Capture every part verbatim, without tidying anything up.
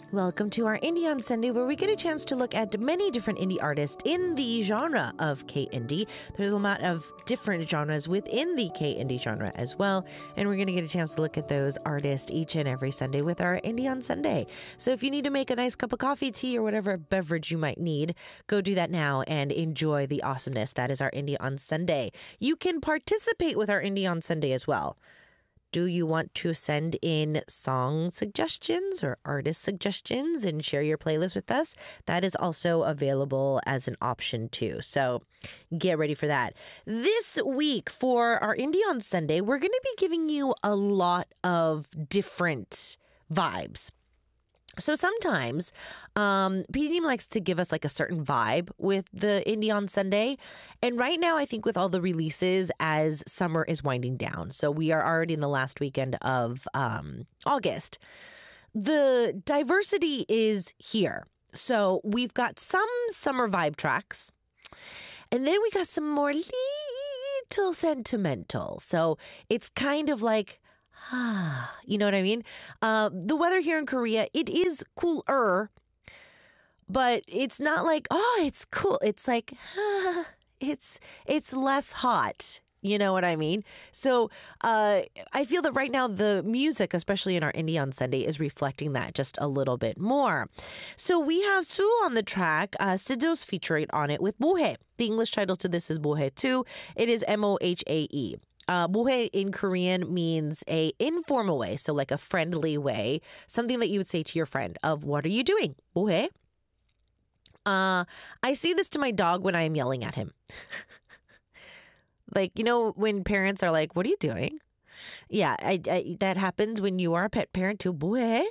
Welcome to our Indie on Sunday, where we get a chance to look at many different indie artists in the genre of K-Indie. There's a lot of different genres within the K-Indie genre as well, and we're going to get a chance to look at those artists each and every Sunday with our Indie on Sunday. So if you need to make a nice cup of coffee, tea, or whatever beverage you might need, go do that now and enjoy the awesomeness that is our Indie on Sunday. You can participate with our Indie on Sunday as well. Do you want to send in song suggestions or artist suggestions and share your playlist with us? That is also available as an option too. So get ready for that. This week for our Indie on Sunday, we're going to be giving you a lot of different vibes. So sometimes um, P D M likes to give us like a certain vibe with the Indie on Sunday. And right now, I think with all the releases as summer is winding down, so we are already in the last weekend of um, August, the diversity is here. So we've got some summer vibe tracks, and then we got some more little sentimental. So it's kind of like, ah, you know what I mean? Uh, the weather here in Korea, it is cooler, but it's not like, oh, it's cool. It's like, ah, it's it's less hot. You know what I mean? So uh, I feel that right now the music, especially in our Indie on Sunday, is reflecting that just a little bit more. So we have Soo on the track. Uh, Sido's featuring on it with Mohae. The English title to this is Mohae too. It is M O H A E. Uh, Mohae in Korean means a informal way, so like a friendly way, something that you would say to your friend of, what are you doing? Mohae? Uh, I say this to my dog when I am yelling at him. Like, you know, when parents are like, what are you doing? Yeah, I, I, that happens when you are a pet parent too. Mohae?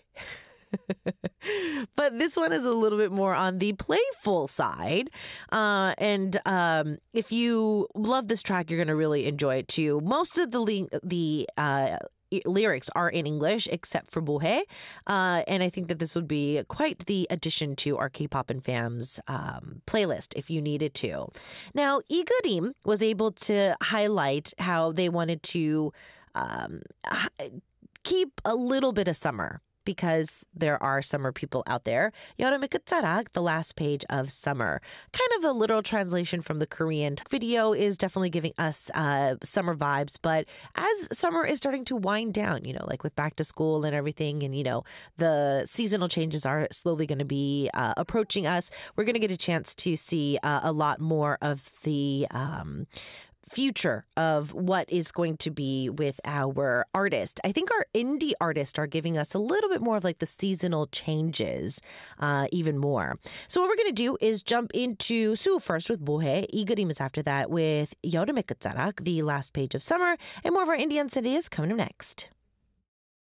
But this one is a little bit more on the playful side. Uh, and um, if you love this track, you're going to really enjoy it too. Most of the li- the uh, lyrics are in English except for Mohae. Uh, and I think that this would be quite the addition to our K-pop and Fams um, playlist if you needed to. Now, Igurim was able to highlight how they wanted to um, keep a little bit of summer, because there are summer people out there. 여름의 끝자락, the last page of summer. Kind of a literal translation from the Korean. Video is definitely giving us uh, summer vibes, but as summer is starting to wind down, you know, like with back to school and everything, and, you know, the seasonal changes are slowly going to be uh, approaching us, we're going to get a chance to see uh, a lot more of the Um, future of what is going to be with our artist. I think our indie artists are giving us a little bit more of like the seasonal changes, uh, even more. So what we're going to do is jump into Soo first with Mohae. Igurim is after that with 여름의 끝자락, the last page of summer, and more of our Indie on Sunday is coming up next.